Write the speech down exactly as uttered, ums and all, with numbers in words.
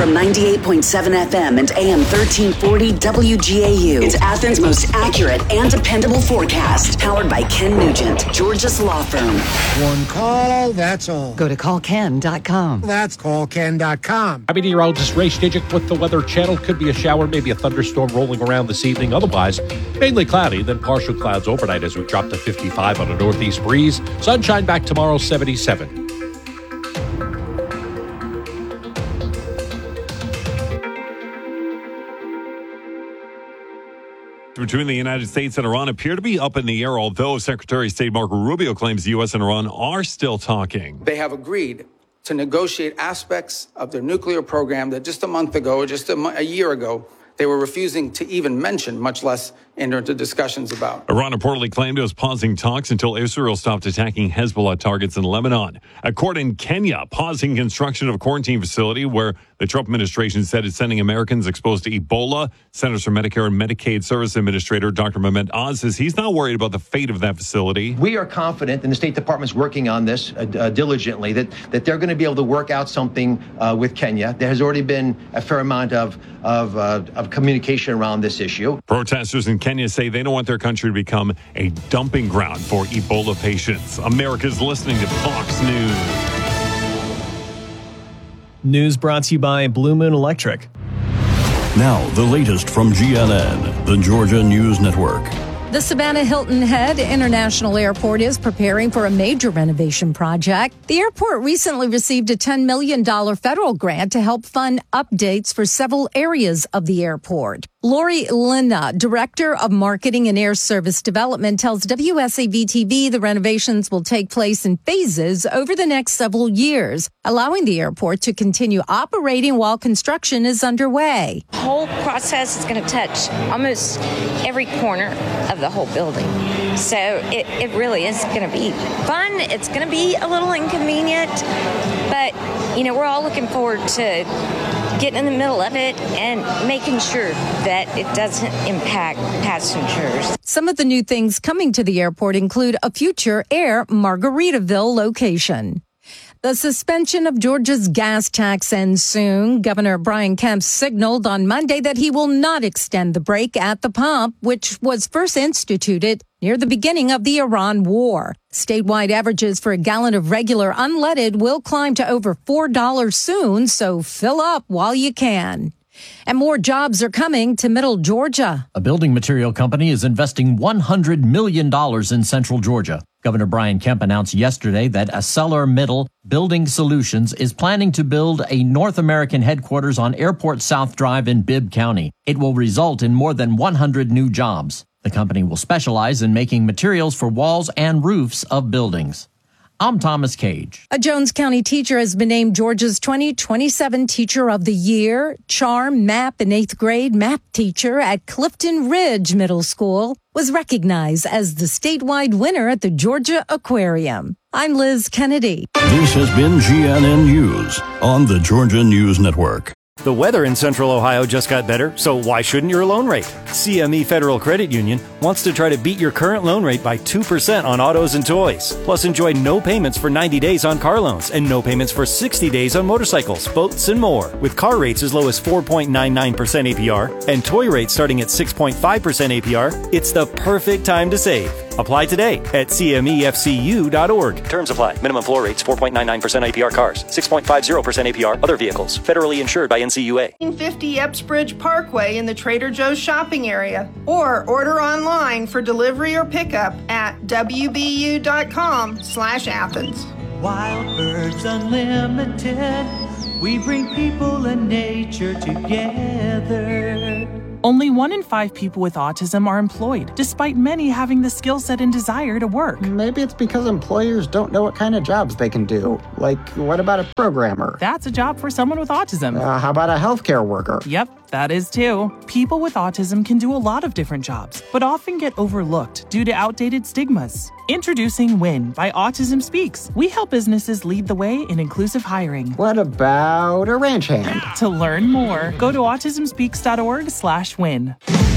From ninety-eight point seven F M and A M thirteen forty W G A U. It's Athens' most accurate and dependable forecast. Powered by Ken Nugent, Georgia's law firm. One call, that's all. Go to call ken dot com. That's call ken dot com. I'm meteorologist Ray Stijik with the Weather Channel. Could be a shower, maybe a thunderstorm rolling around this evening. Otherwise, mainly cloudy, then partial clouds overnight as we drop to fifty-five on a northeast breeze. Sunshine back tomorrow, seventy-seven. Between the United States and Iran appear to be up in the air, although Secretary of State Marco Rubio claims the U S and Iran are still talking. They have agreed to negotiate aspects of their nuclear program that just a month ago, or just a, mo- a year ago, they were refusing to even mention, much less enter into discussions about. Iran reportedly claimed it was pausing talks until Israel stopped attacking Hezbollah targets in Lebanon. A court in Kenya pausing construction of a quarantine facility where the Trump administration said it's sending Americans exposed to Ebola. Centers for Medicare and Medicaid Service Administrator Doctor Mehmet Oz says he's not worried about the fate of that facility. We are confident, and the State Department's working on this uh, uh, diligently, that, that they're going to be able to work out something uh, with Kenya. There has already been a fair amount of, of, uh, of communication around this issue. Protesters in Kenya say they don't want their country to become a dumping ground for Ebola patients. America's listening to Fox News. News brought to you by Blue Moon Electric. Now, the latest from G N N, the Georgia News Network. The Savannah Hilton Head International Airport is preparing for a major renovation project. The airport recently received a ten million dollars federal grant to help fund updates for several areas of the airport. Lori Linna, Director of Marketing and Air Service Development, tells W S A V T V the renovations will take place in phases over the next several years, allowing the airport to continue operating while construction is underway. The whole process is going to touch almost every corner of the whole building. So it, it really is going to be fun. It's going to be a little inconvenient, but, you know, we're all looking forward to getting in the middle of it and making sure that it doesn't impact passengers. Some of the new things coming to the airport include a future Air Margaritaville location. The suspension of Georgia's gas tax ends soon. Governor Brian Kemp signaled on Monday that he will not extend the break at the pump, which was first instituted near the beginning of the Iran war. Statewide averages for a gallon of regular unleaded will climb to over four dollars soon, so fill up while you can. And more jobs are coming to Middle Georgia. A building material company is investing one hundred million dollars in Central Georgia. Governor Brian Kemp announced yesterday that ArcelorMittal Building Solutions is planning to build a North American headquarters on Airport South Drive in Bibb County. It will result in more than one hundred new jobs. The company will specialize in making materials for walls and roofs of buildings. I'm Thomas Cage. A Jones County teacher has been named Georgia's twenty twenty-seven Teacher of the Year. Charm Map, an eighth grade math teacher at Clifton Ridge Middle School, was recognized as the statewide winner at the Georgia Aquarium. I'm Liz Kennedy. This has been G N N News on the Georgia News Network. The weather in Central Ohio just got better, so why shouldn't your loan rate? C M E Federal Credit Union wants to try to beat your current loan rate by two percent on autos and toys. Plus, enjoy no payments for ninety days on car loans and no payments for sixty days on motorcycles, boats, and more. With car rates as low as four point nine nine percent A P R and toy rates starting at six point five percent A P R, it's the perfect time to save. Apply today at C M E F C U dot org. Terms apply. Minimum floor rates four point nine nine percent A P R cars, six point five zero percent A P R other vehicles. Federally insured by N C U A. fifty Epsbridge Parkway in the Trader Joe's shopping area. Or order online for delivery or pickup at W B U dot com slash Athens. Wild Birds Unlimited. We bring people and nature together. Only one in five people with autism are employed, despite many having the skill set and desire to work. Maybe it's because employers don't know what kind of jobs they can do. Like, what about a programmer? That's a job for someone with autism. Uh, how about a healthcare worker? Yep, that is too. People with autism can do a lot of different jobs, but often get overlooked due to outdated stigmas. Introducing WIN by Autism Speaks. We help businesses lead the way in inclusive hiring. What about a ranch hand? To learn more, go to autism speaks dot org slash win.